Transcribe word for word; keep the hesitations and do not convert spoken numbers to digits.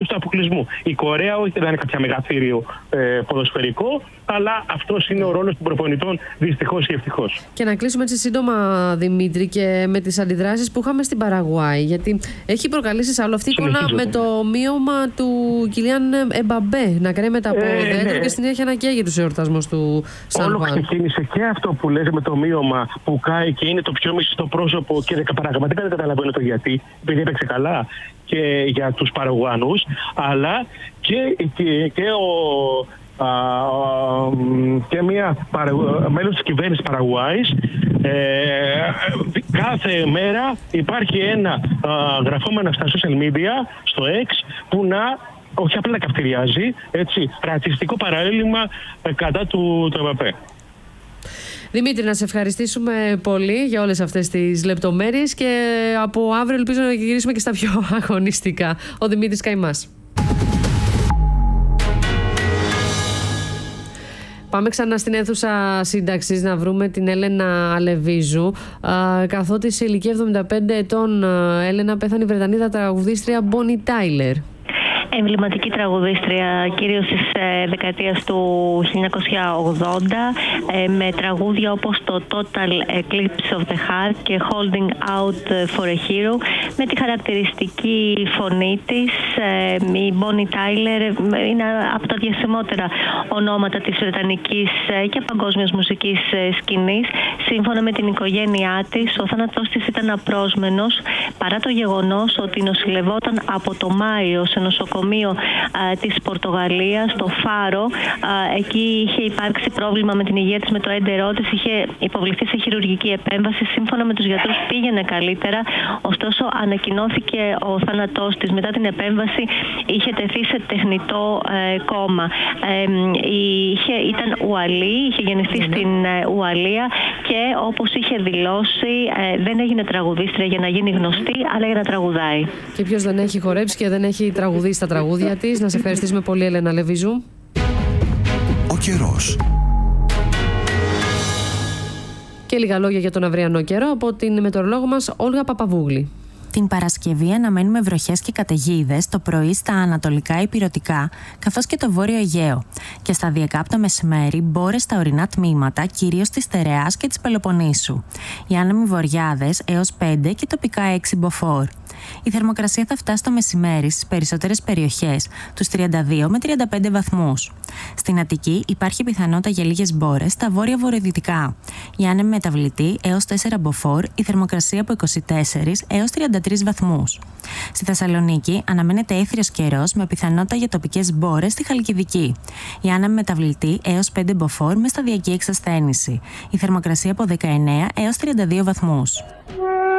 του αποκλεισμού. Η Κορέα όχι, δεν είναι κάποια μεγαθύριο ε, ποδοσφαιρικό, αλλά αυτός είναι ο ρόλος των προπονητών, δυστυχώς ή ευτυχώς. Και να κλείσουμε έτσι σύντομα, Δημήτρη, και με τις αντιδράσεις που είχαμε στην Παραγουάη. Γιατί έχει προκαλέσει άλλο αυτή η εικόνα με το μείωμα του Κιλιάν Εμπαμπέ να κρέμεται από ε, δέντρο ναι. και στην συνέχεια να καίγεται ο εορτασμός του Σαν Όλο Βαν. ξεκίνησε και αυτό που λες με το μείωμα που κάει και είναι το πιο μισό πρόσωπο και πραγματικά δεν καταλαβαίνω το γιατί, επειδή έπαιξε καλά και για τους Παραγουάνους, αλλά και, και, και ο. Uh, και μια μέλος της κυβέρνησης Παραγουάης. Ε, κάθε μέρα υπάρχει ένα uh, γραφόμενο στα social media, στο X, που να όχι απλά να καυτηριάζει, έτσι, ρατσιστικό παραέλημα ε, κατά του, του ΕΜΠ. Δημήτρη, να σε ευχαριστήσουμε πολύ για όλες αυτές τις λεπτομέρειες και από αύριο ελπίζω να γυρίσουμε και στα πιο αγωνιστικά. Ο Δημήτρης Καϊμάς. Πάμε ξανά στην αίθουσα σύνταξης να βρούμε την Έλενα Αλεβίζου. Καθότι σε ηλικία εβδομήντα πέντε ετών, Έλενα, πέθανε η Βρετανίδα τραγουδίστρια Bonnie Tyler. Εμβληματική τραγουδίστρια, κυρίως της ε, δεκαετίας του χίλια εννιακόσια ογδόντα, ε, με τραγούδια όπως το Total Eclipse of the Heart και Holding Out for a Hero, με τη χαρακτηριστική φωνή της. Ε, η Bonnie Tyler είναι από τα διασημότερα ονόματα της βρετανικής ε, και παγκόσμιας μουσικής ε, σκηνής. Σύμφωνα με την οικογένειά της, ο θάνατός της ήταν απρόσμενος, παρά το γεγονός ότι νοσηλευόταν από το Μάιο σε νοσοκομείο α, της Πορτογαλίας, στο Φάρο. Α, εκεί είχε υπάρξει πρόβλημα με την υγεία της, με το έντερό της, είχε υποβληθεί σε χειρουργική επέμβαση. Σύμφωνα με τους γιατρούς πήγαινε καλύτερα, ωστόσο ανακοινώθηκε ο θάνατός της. Μετά την επέμβαση είχε τεθεί σε τεχνητό ε, κόμμα. Ε, είχε, ήταν Ουαλή, είχε γεννηθεί mm-hmm. στην ε, Ουαλία και όπως είχε δηλώσει ε, δεν έγινε τραγουδίστρια για να γίνει γνωστή, αλλά για να τραγουδάει. Και ποιος δεν έχει χορέψει και δεν έχει τραγουδίσει τα τραγούδια της. Να σε ευχαριστήσουμε πολύ, Έλενα Αλεβίζου. Ο καιρός. Και λίγα λόγια για τον αυριανό καιρό από την μετεωρολόγο μας Όλγα Παπαβούγλη. Την Παρασκευή αναμένουμε βροχές και καταιγίδες το πρωί στα ανατολικά υπηρωτικά, καθώς και το βόρειο Αιγαίο. Και σταδιακά από το μεσημέρι μπόρες στα ορεινά τμήματα, κυρίως της Στερεάς και της Πελοποννήσου. Οι άνεμοι βορειάδες έως πέντε και τοπικά έξι μποφόρ. Η θερμοκρασία θα φτάσει το μεσημέρι στις περισσότερες περιοχές, τους τριάντα δύο με τριάντα πέντε βαθμούς. Στην Αττική υπάρχει πιθανότητα για λίγες μπόρες στα βόρεια-βορειοδυτικά. Η άνεμη μεταβλητή έως τέσσερα μποφόρ, η θερμοκρασία από είκοσι τέσσερα έως τριάντα τρεις βαθμούς. Στη Θεσσαλονίκη αναμένεται έθριος καιρός με πιθανότητα για τοπικές μπόρες στη Χαλκιδική. Η άνεμη μεταβλητή έως πέντε μποφόρ με σταδιακή εξασθένηση. Η θερμοκρασία από δεκαεννέα έως τριάντα δύο βαθμούς.